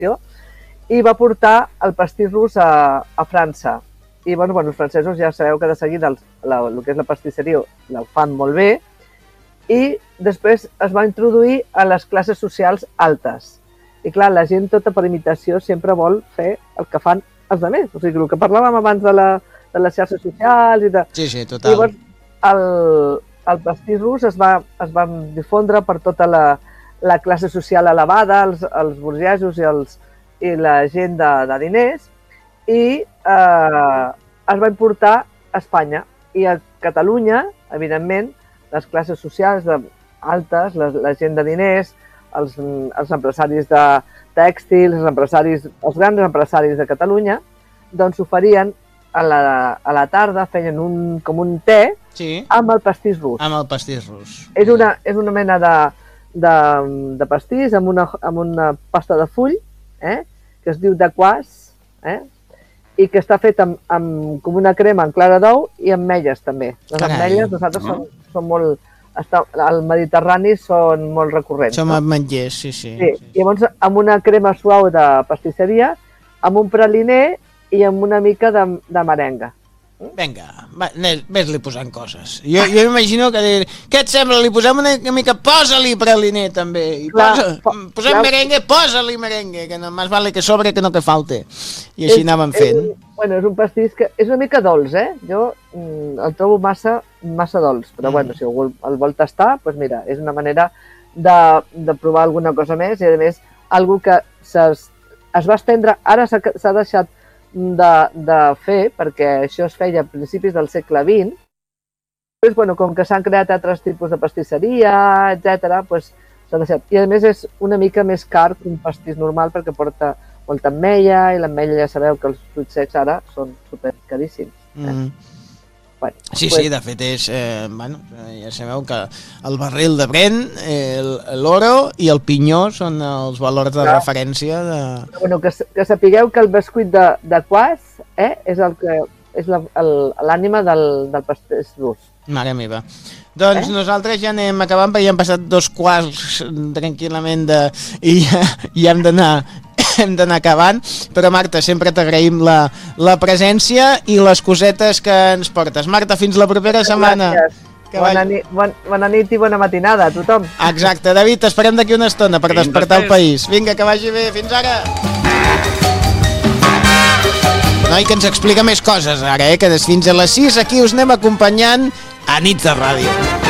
i va portar el pastís rus a França. I els francesos ja sabeu que de seguida el que és la pastisseria el fan molt bé, i després es va introduir a les classes socials altes. I clar, la gent tota per imitació sempre vol fer el que fan els altres. O sigui, el que parlàvem abans de les xarxes socials i de... Sí, total. Llavors, el pastís rus es va difondre per tota la classe social elevada, els burgesos i la gent de diners, i es va importar a Espanya. I a Catalunya, evidentment, les classes socials altes, la gent de diners, els empresaris de tèxtils, els grans empresaris de Catalunya, doncs oferien a la tarda, feien com un te amb el pastís rus. Amb el pastís rus. És una mena de pastís amb una pasta de full, que es diu daquàs, i que està fet com una crema en clara d'ou i ametlles també. Les ametlles nosaltres són molt... Al Mediterrani són molt recurrents. Som ametllers, sí. Llavors, amb una crema suau de pastisseria, amb un praliner i amb una mica de merenga. Vinga, ves-li posant coses. Jo imagino que dir, què et sembla? Li posem una mica, posa-li praliner també. Posem merengue, posa-li merengue, que no més vale que sobre que no que falte. I així anàvem fent. És un pastís que és una mica dolç, Jo el trobo massa dolç, però si algú el vol tastar, doncs mira, és una manera de provar alguna cosa més, i a més, algo que es va estendre, ara s'ha deixat de fer, perquè això es feia a principis del segle XX. Després, com que s'han creat altres tipus de pastisseria, etc., s'ha deixat. I a més és una mica més car que un pastís normal, perquè porta molta ametlla, i l'ametlla ja sabeu que els fruits secs ara són supercaríssims. Sí, de fet és... ja sabeu que el barril de Brent, l'oro i el pinyó són els valors de referència de... Que sapigueu que el bescuit de quàs és l'ànima del pastís rus. Mare meva. Doncs nosaltres ja anem acabant, perquè ja han passat 2 quarts tranquil·lament i ja hem d'anar acabant, però Marta, sempre t'agraïm la presència i les cosetes que ens portes. Marta, fins la propera setmana. Bona nit i bona matinada a tothom. Exacte, David, esperem d'aquí una estona per despertar el país. Vinga, que vagi bé, fins ara. Noi, que ens explica més coses ara, que fins a les 6 aquí us anem acompanyant a Nits de Ràdio.